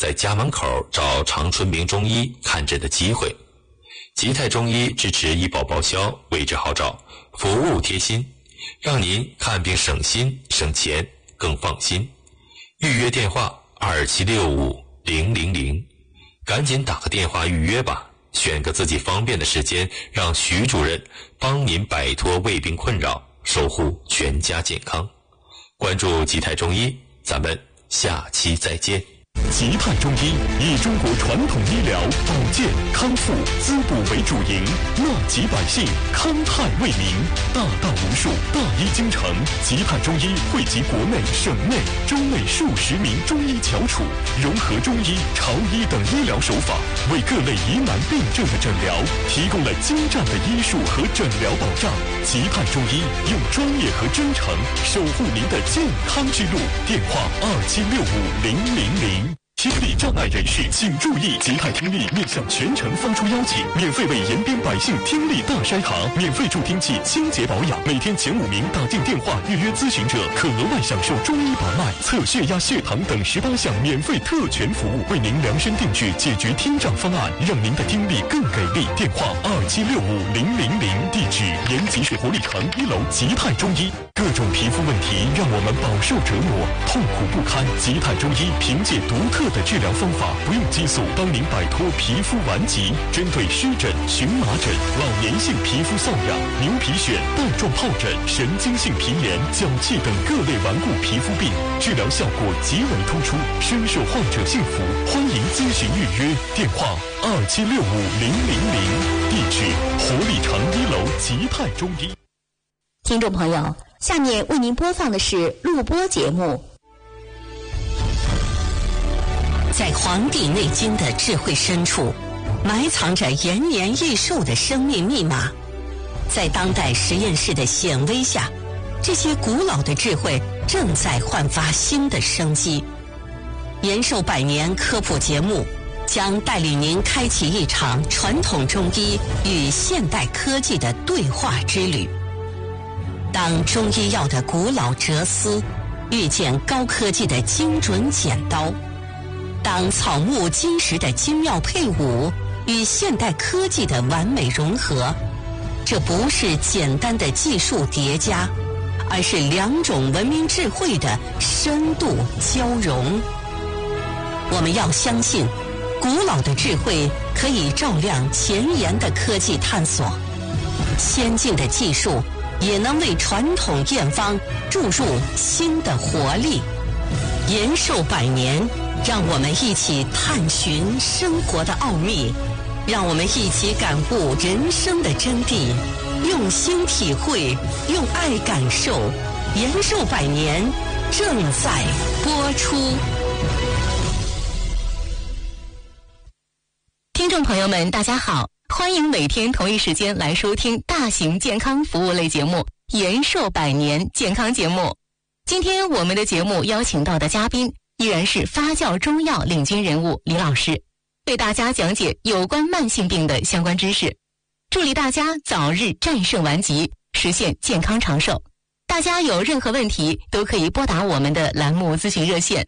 在家门口找常春明中医看诊的机会。吉泰中医支持医保报销，为之号召，服务贴心，让您看病省心省钱更放心。预约电话27650000，赶紧打个电话预约吧，选个自己方便的时间，让徐主任帮您摆脱胃病困扰，守护全家健康。关注吉泰中医，咱们下期再见。 吉泰中医以中国传统医疗保健康复滋补为主营，纳吉百姓，康泰为民，大道无数，大医精诚。吉泰中医汇集国内、省内、州内数十名中医翘楚，融合中医、潮医等医疗手法，为各类疑难病症的诊疗提供了精湛的医术和诊疗保障。吉泰中医用专业和真诚守护您的健康之路。电话27650000。听力障碍人士请注意，吉泰听力面向全城发出邀请，免费为延边百姓听力大筛查，免费助听器清洁保养，每天前5名打进电话预约咨询者，可额外享受中医把脉、测血压、血糖等18项免费特权服务，为您量身定制解决听障方案，让您的听力更给力。电话27650000，地址延吉市活力城1楼吉泰中医。各种皮肤问题让我们饱受折磨，痛苦不堪。吉泰中医凭借独特的治疗方法，不用激素，帮您摆脱皮肤顽疾。针对湿疹、荨麻疹、老年性皮肤瘙痒、牛皮癣、带状疱疹、神经性皮炎、脚气等各类顽固皮肤病，治疗效果极为突出，深受患者信服。欢迎咨询预约，电话27650000，地址活力城1楼吉泰中医。 听众朋友，下面为您播放的是录播节目。 在《黄帝内经》的智慧深处，埋藏着延年益寿的生命密码。在当代实验室的显微下，这些古老的智慧正在焕发新的生机。延寿百年科普节目将带领您开启一场传统中医与现代科技的对话之旅。当中医药的古老哲思遇见高科技的精准剪刀，当草木金石的精妙配伍与现代科技的完美融合，这不是简单的技术叠加，而是2种文明智慧的深度交融。我们要相信，古老的智慧可以照亮前沿的科技探索，先进的技术也能为传统验方注入新的活力。延寿百年，让我们一起探寻生活的奥秘，让我们一起感悟人生的真谛，用心体会，用爱感受。延寿百年正在播出。 听众朋友们，大家好，欢迎每天同一时间来收听大型健康服务类节目《延寿百年健康节目》。今天我们的节目邀请到的嘉宾依然是发酵中药领军人物李老师，为大家讲解有关慢性病的相关知识，助力大家早日战胜顽疾，实现健康长寿。大家有任何问题都可以拨打我们的栏目咨询热线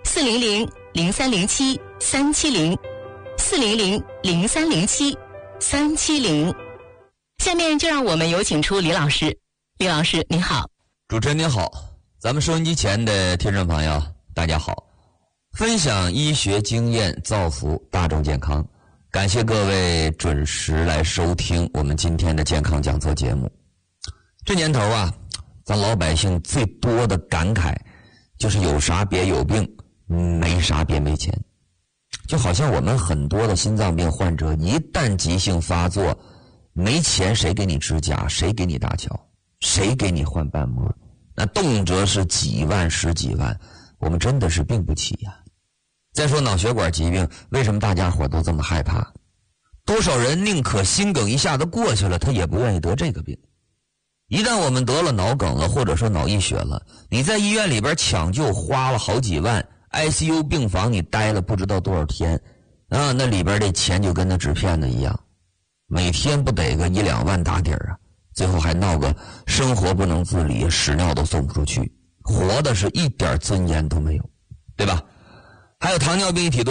400-0307-370，400-0307-370。下面就让我们有请出李老师。李老师您好。 主持人您好，咱们收音机前的听众朋友大家好，分享医学经验，造福大众健康。感谢各位准时来收听我们今天的健康讲座节目。这年头啊，咱老百姓最多的感慨就是有啥别有病，没啥别没钱。就好像我们很多的心脏病患者一旦急性发作，没钱谁给你支架，谁给你搭桥，谁给你换瓣膜，那动辄是几万十几万，我们真的是病不起呀。再说脑血管疾病，为什么大家伙都这么害怕？多少人宁可心梗一下子过去了，他也不愿意得这个病。一旦我们得了脑梗了，或者说脑溢血了，你在医院里边抢救花了好几万， ICU 病房你待了不知道多少天啊，那里边的钱就跟那纸片子一样，每天不得个1-2万打底啊，最后还闹个生活不能自理，屎尿都送不出去，活的是一点尊严都没有，对吧？还有糖尿病体